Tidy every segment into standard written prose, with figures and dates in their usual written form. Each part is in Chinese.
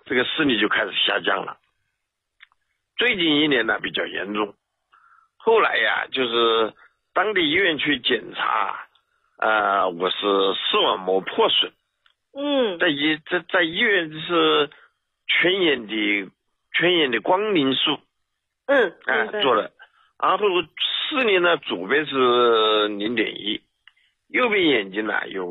这个视力就开始下降了。最近1年呢比较严重，后来呀就是当地医院去检查，我是视网膜破损。在医院是全眼的光明术。做了，然后视力呢左边是 0.1， 右边眼睛呢有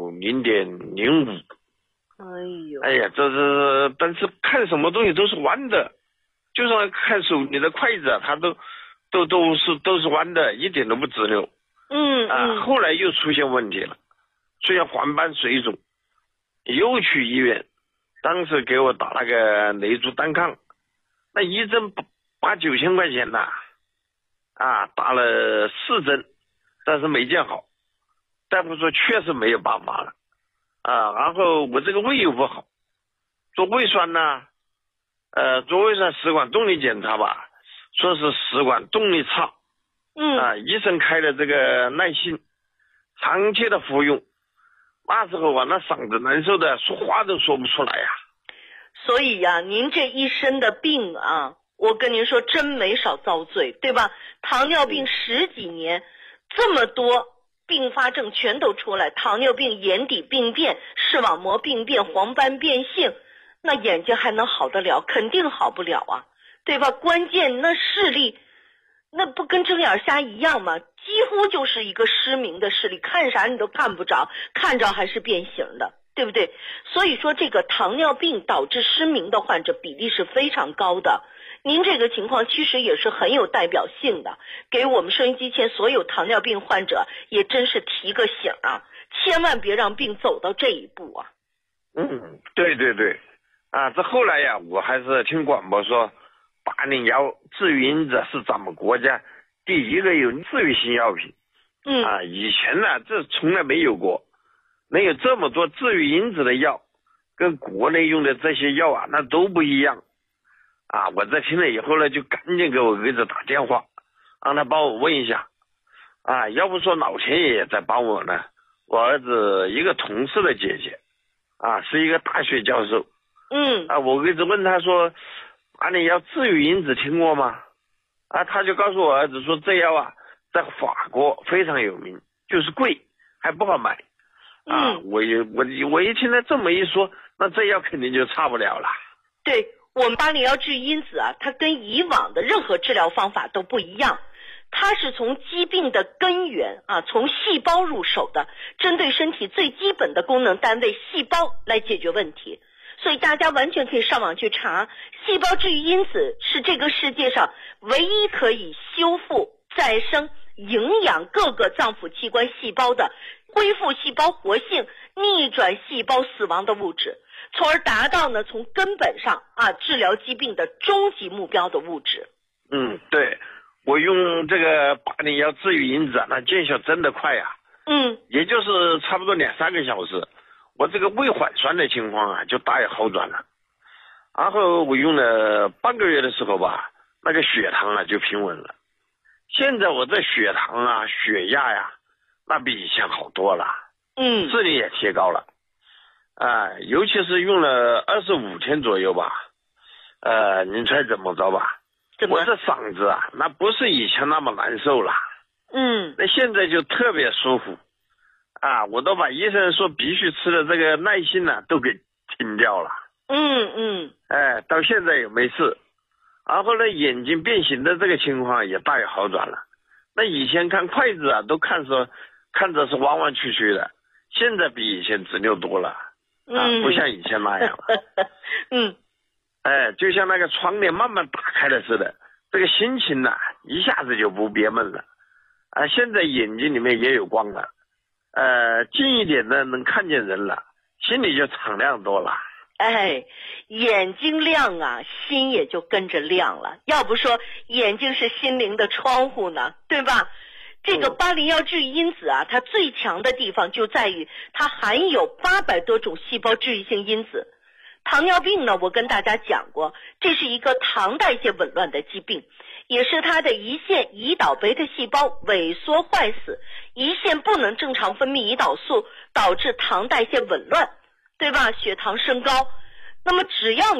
0.05。哎呀，这是但是看什么东西都是弯的，就算看手里的筷子它都是弯的，一点都不直溜。后来又出现问题了，出现黄斑水肿，又去医院，当时给我打那个雷珠单抗，那一针8、9千块钱呐，打了4针，但是没见好。大夫说确实没有办法了，然后我这个胃又不好，做胃酸呢，做胃酸食管动力检查吧，说是食管动力差。医生开的这个耐性，长期的服用，那时候那嗓子难受的，说话都说不出来呀。 所以呀，您这一身的病啊，我跟您说真没少遭罪，对吧？糖尿病10几年，这么多并发症全都出来，糖尿病眼底病变、视网膜病变、黄斑变性，那眼睛还能好得了？肯定好不了啊，对吧？关键那视力那不跟睁眼瞎一样吗？几乎就是一个失明的视力，看啥你都看不着，看着还是变形的，对不对？所以说这个糖尿病导致失明的患者比例是非常高的。您这个情况其实也是很有代表性的，给我们收音机前所有糖尿病患者也真是提个醒啊，千万别让病走到这一步啊。 对，这后来呀，我还是听广播说801治愈因子是咱们国家第一个有治愈性药品。以前呢这从来没有过，没有这么多治愈因子的药，跟国内用的这些药那都不一样。我在听了以后呢，就赶紧给我儿子打电话，让他帮我问一下。要不说老天爷也在帮我呢。我儿子一个同事的姐姐，是一个大学教授。我儿子问他说801治愈因子听过吗？他就告诉我儿子说这药在法国非常有名，就是贵还不好买。我一听他这么一说，那这药肯定就差不了了。 对，我们801治愈因子它跟以往的任何治疗方法都不一样，它是从疾病的根源从细胞入手的，针对身体最基本的功能单位细胞来解决问题。所以大家完全可以上网去查，细胞治愈因子是这个世界上唯一可以修复、再生、营养各个脏腑器官细胞的，恢复细胞活性、逆转细胞死亡的物质，从而达到呢从根本上治疗疾病的终极目标的物质。 对，我用这个801治愈因子那见效真的快呀。也就是差不多2、3个小时，我这个胃缓酸的情况就大有好转了。然后我用了半个月的时候吧，那个血糖就平稳了。现在我这血糖血压那比以前好多了。智力也提高了。尤其是用了25天左右吧。您猜怎么着吧？我这嗓子那不是以前那么难受了。那现在就特别舒服。我都把医生说必须吃的这个耐性都给停掉了。到现在也没事。然后呢，眼睛变形的这个情况也大有好转了。那以前看筷子都看着是弯弯曲曲的，现在比以前直溜多了。不像以前那样了。就像那个窗帘慢慢打开了似的，这个心情一下子就不憋闷了。现在眼睛里面也有光了。近一点的能看见人了，心里就敞亮多了。 眼睛亮心也就跟着亮了。要不说眼睛是心灵的窗户呢，对吧？这个801治愈因子它最强的地方就在于它含有800多种细胞治愈性因子。糖尿病呢，我跟大家讲过，这是一个糖代谢紊乱的疾病，也是它的胰腺胰岛贝塔细胞萎缩坏死，胰腺不能正常分泌胰岛素，导致糖代谢紊乱，对吧？血糖升高。那么只要